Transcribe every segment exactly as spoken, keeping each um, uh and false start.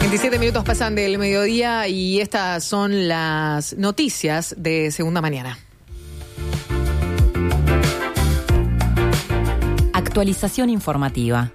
veintisiete minutos pasan del mediodía y estas son las noticias de Segunda Mañana. Actualización informativa.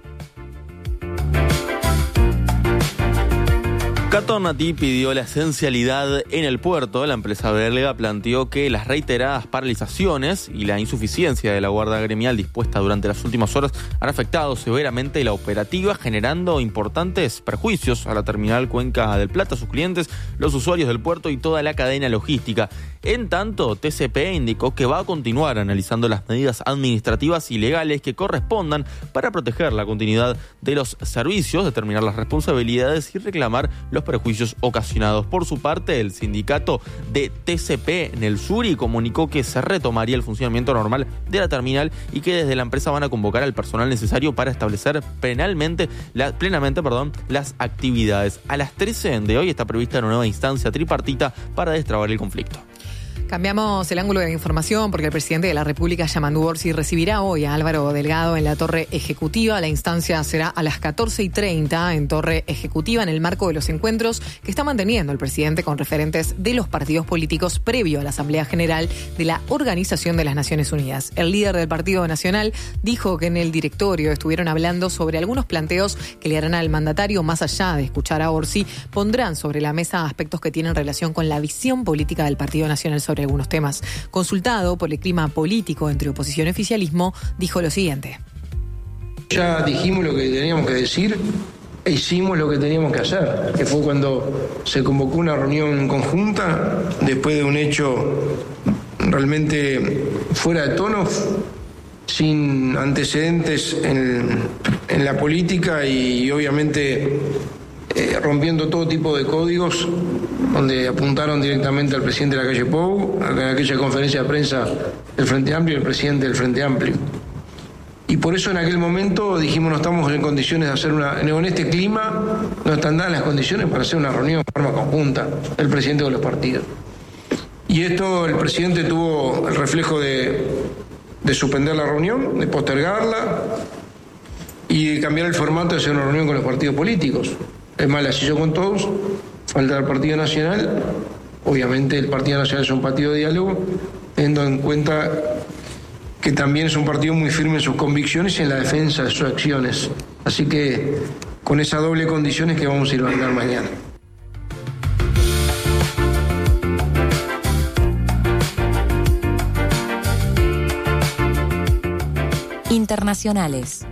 Cato Nati pidió la esencialidad en el puerto. La empresa belga planteó que las reiteradas paralizaciones y la insuficiencia de la guardia gremial dispuesta durante las últimas horas han afectado severamente la operativa, generando importantes perjuicios a la terminal Cuenca del Plata, sus clientes, los usuarios del puerto y toda la cadena logística. En tanto, T C P indicó que va a continuar analizando las medidas administrativas y legales que correspondan para proteger la continuidad de los servicios, determinar las responsabilidades y reclamar los perjuicios ocasionados. Por su parte, el sindicato de T C P en el Suri comunicó que se retomaría el funcionamiento normal de la terminal y que desde la empresa van a convocar al personal necesario para establecer penalmente, la, plenamente perdón, las actividades. A las trece de hoy está prevista una nueva instancia tripartita para destrabar el conflicto. Cambiamos el ángulo de la información porque el presidente de la República, Yamandu Orsi, recibirá hoy a Álvaro Delgado en la Torre Ejecutiva. La instancia será a las catorce y treinta en Torre Ejecutiva en el marco de los encuentros que está manteniendo el presidente con referentes de los partidos políticos previo a la Asamblea General de la Organización de las Naciones Unidas. El líder del Partido Nacional dijo que en el directorio estuvieron hablando sobre algunos planteos que le harán al mandatario. Más allá de escuchar a Orsi, pondrán sobre la mesa aspectos que tienen relación con la visión política del Partido Nacional sobre algunos temas. Consultado por el clima político entre oposición y oficialismo, dijo lo siguiente. Ya dijimos lo que teníamos que decir e hicimos lo que teníamos que hacer, que fue cuando se convocó una reunión conjunta después de un hecho realmente fuera de tono, sin antecedentes en, en la política y, y obviamente eh, rompiendo todo tipo de códigos, donde apuntaron directamente al presidente de la calle Pou, en aquella conferencia de prensa del Frente Amplio y el presidente del Frente Amplio. Y por eso en aquel momento dijimos no estamos en condiciones de hacer una... En este clima no están dadas las condiciones para hacer una reunión de forma conjunta del presidente con los partidos. Y esto el presidente tuvo el reflejo de, de suspender la reunión, de postergarla y de cambiar el formato de hacer una reunión con los partidos políticos. Es más, la silló con todos, falta el Partido Nacional. Obviamente el Partido Nacional es un partido de diálogo, teniendo en cuenta que también es un partido muy firme en sus convicciones y en la defensa de sus acciones. Así que con esa doble condición es que vamos a ir a andar mañana. Internacionales.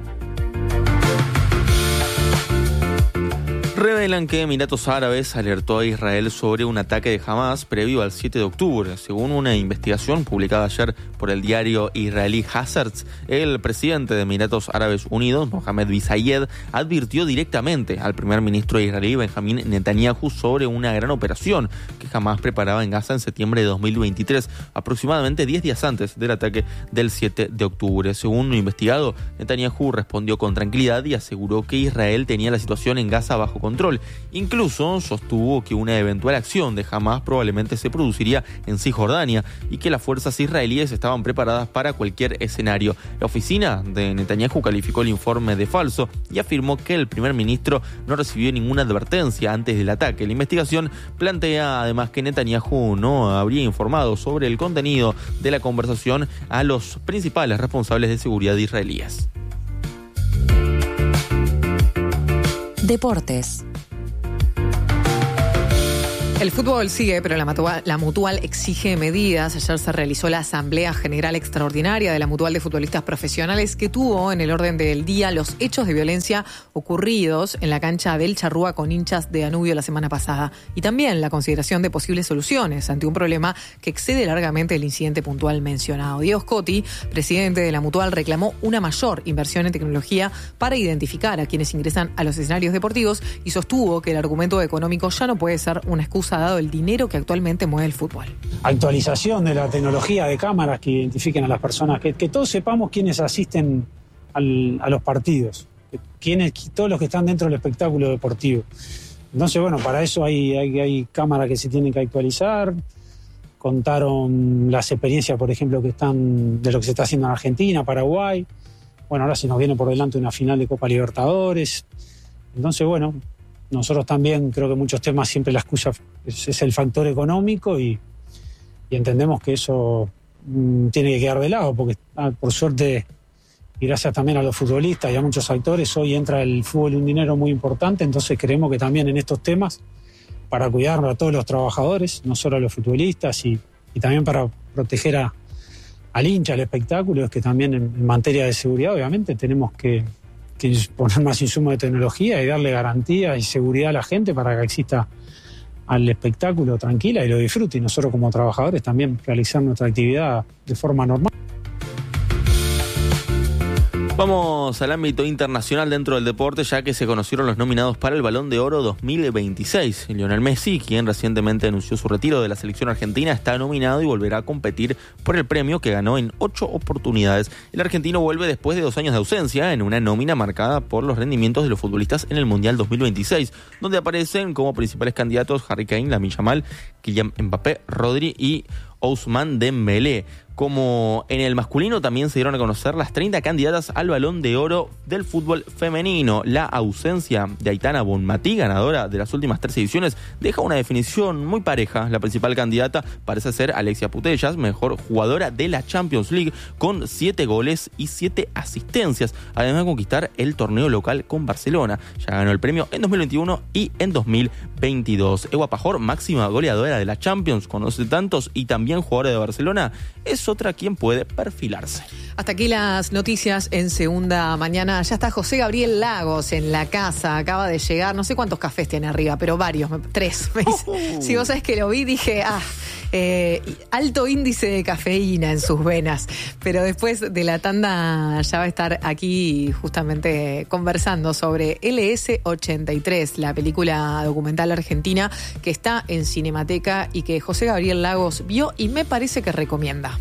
Revelan que Emiratos Árabes alertó a Israel sobre un ataque de Hamas previo al siete de octubre. Según una investigación publicada ayer por el diario israelí Haaretz, el presidente de Emiratos Árabes Unidos, Mohammed bin Zayed, advirtió directamente al primer ministro israelí Benjamín Netanyahu sobre una gran operación que Hamas preparaba en Gaza en septiembre de dos mil veintitrés, aproximadamente diez días antes del ataque del siete de octubre. Según lo investigado, Netanyahu respondió con tranquilidad y aseguró que Israel tenía la situación en Gaza bajo control. Control. Incluso sostuvo que una eventual acción de Hamas probablemente se produciría en Cisjordania y que las fuerzas israelíes estaban preparadas para cualquier escenario. La oficina de Netanyahu calificó el informe de falso y afirmó que el primer ministro no recibió ninguna advertencia antes del ataque. La investigación plantea además que Netanyahu no habría informado sobre el contenido de la conversación a los principales responsables de seguridad israelíes. Deportes. El fútbol sigue, pero la mutual, la mutual exige medidas. Ayer se realizó la Asamblea General Extraordinaria de la Mutual de Futbolistas Profesionales, que tuvo en el orden del día los hechos de violencia ocurridos en la cancha del Charrúa con hinchas de Danubio la semana pasada. Y también la consideración de posibles soluciones ante un problema que excede largamente el incidente puntual mencionado. Diego Scotti, presidente de la Mutual, reclamó una mayor inversión en tecnología para identificar a quienes ingresan a los escenarios deportivos y sostuvo que el argumento económico ya no puede ser una excusa ha dado el dinero que actualmente mueve el fútbol. Actualización de la tecnología de cámaras que identifiquen a las personas, que, que todos sepamos quiénes asisten al, a los partidos, quiénes, todos los que están dentro del espectáculo deportivo. Entonces, bueno, para eso hay, hay, hay cámaras que se tienen que actualizar. Contaron las experiencias, por ejemplo, que están de lo que se está haciendo en Argentina, Paraguay. Bueno, ahora se nos viene por delante una final de Copa Libertadores. Entonces, bueno, nosotros también creo que muchos temas siempre la excusa es, es el factor económico y, y entendemos que eso mmm, tiene que quedar de lado, porque ah, por suerte y gracias también a los futbolistas y a muchos actores hoy entra el fútbol un dinero muy importante, entonces creemos que también en estos temas, para cuidar a todos los trabajadores, no solo a los futbolistas, y, y también para proteger a, al hincha, al espectáculo, es que también en, en materia de seguridad obviamente tenemos que que poner más insumos de tecnología y darle garantía y seguridad a la gente para que exista al espectáculo tranquila y lo disfrute, y nosotros como trabajadores también realizar nuestra actividad de forma normal. Vamos al ámbito internacional dentro del deporte, ya que se conocieron los nominados para el Balón de Oro dos mil veintiséis. Lionel Messi, quien recientemente anunció su retiro de la selección argentina, está nominado y volverá a competir por el premio que ganó en ocho oportunidades. El argentino vuelve después de dos años de ausencia en una nómina marcada por los rendimientos de los futbolistas en el Mundial dos mil veintiséis, donde aparecen como principales candidatos Harry Kane, Lamine Yamal, Kylian Mbappé, Rodri y Ousmane Dembélé. Como en el masculino también se dieron a conocer las treinta candidatas al Balón de Oro del fútbol femenino. La ausencia de Aitana Bonmatí, ganadora de las últimas tres ediciones, deja una definición muy pareja. La principal candidata parece ser Alexia Putellas, mejor jugadora de la Champions League, con siete goles y siete asistencias, además de conquistar el torneo local con Barcelona. Ya ganó el premio en dos mil veintiuno y en dos mil veintidós. Ewa Pajor, máxima goleadora de la Champions, con doce tantos y también jugadora de Barcelona, es otra quien puede perfilarse. Hasta aquí las noticias en Segunda Mañana. Ya está José Gabriel Lagos en la casa, acaba de llegar, no sé cuántos cafés tiene arriba, pero varios, tres. Me dice. Uh-huh. Si vos sabés que lo vi, dije, ah, eh, alto índice de cafeína en sus venas. Pero después de la tanda ya va a estar aquí justamente conversando sobre L S ochenta y tres, la película documental argentina que está en Cinemateca y que José Gabriel Lagos vio y me parece que recomienda.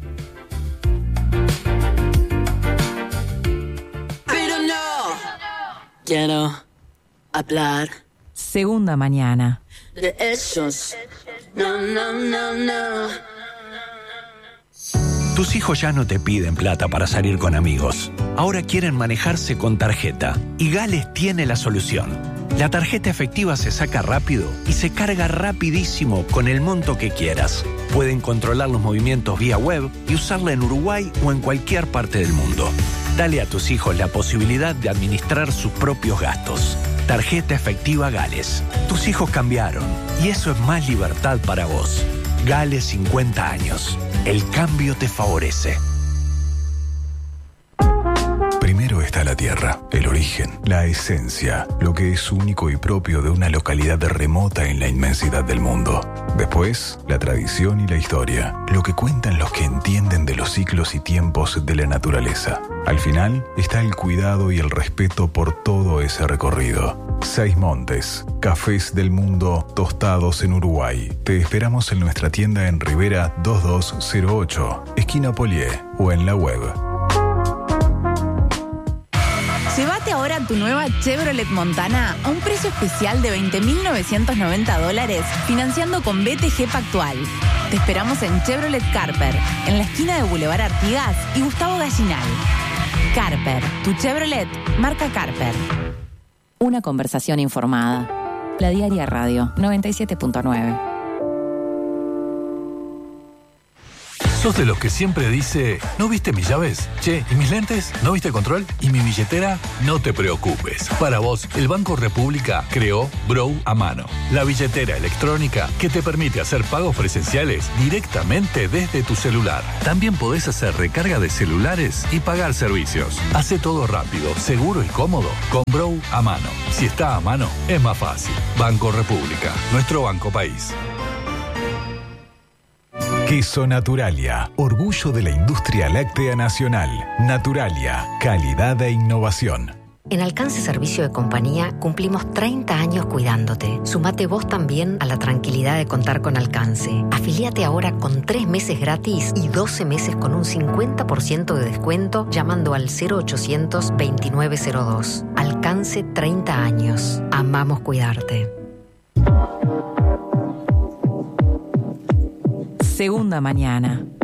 Quiero hablar. Segunda Mañana. De esos. No, no, no, no. Tus hijos ya no te piden plata para salir con amigos. Ahora quieren manejarse con tarjeta. Y Gales tiene la solución. La tarjeta efectiva se saca rápido y se carga rapidísimo con el monto que quieras. Pueden controlar los movimientos vía web y usarla en Uruguay o en cualquier parte del mundo. Dale a tus hijos la posibilidad de administrar sus propios gastos. Tarjeta efectiva Gales. Tus hijos cambiaron y eso es más libertad para vos. Gales cincuenta años. El cambio te favorece. Primero está la tierra, el origen, la esencia, lo que es único y propio de una localidad remota en la inmensidad del mundo. Después, la tradición y la historia, lo que cuentan los que entienden de los ciclos y tiempos de la naturaleza. Al final está el cuidado y el respeto por todo ese recorrido. Seis Montes, cafés del mundo tostados en Uruguay. Te esperamos en nuestra tienda en Rivera dos dos cero ocho, esquina Polié, o en la web. Llévate ahora tu nueva Chevrolet Montana a un precio especial de veinte mil novecientos noventa dólares, financiando con B T G Pactual. Te esperamos en Chevrolet Carper, en la esquina de Boulevard Artigas y Gustavo Gallinal. Carper, tu Chevrolet, marca Carper. Una conversación informada. La Diaria Radio, noventa y siete punto nueve. ¿Sos de los que siempre dice, ¿no viste mis llaves? Che, ¿y mis lentes? ¿No viste control? ¿Y mi billetera? No te preocupes. Para vos, el Banco República creó Brow a mano, la billetera electrónica que te permite hacer pagos presenciales directamente desde tu celular. También podés hacer recarga de celulares y pagar servicios. Hace todo rápido, seguro y cómodo con Brow a mano. Si está a mano, es más fácil. Banco República, nuestro banco país. Queso Naturalia, orgullo de la industria láctea nacional. Naturalia, calidad e innovación. En Alcance Servicio de Compañía cumplimos treinta años cuidándote. Sumate vos también a la tranquilidad de contar con Alcance. Afilíate ahora con tres meses gratis y doce meses con un cincuenta por ciento de descuento llamando al cero ochocientos veintinueve cero dos. Alcance treinta años. Amamos cuidarte. Segunda Mañana.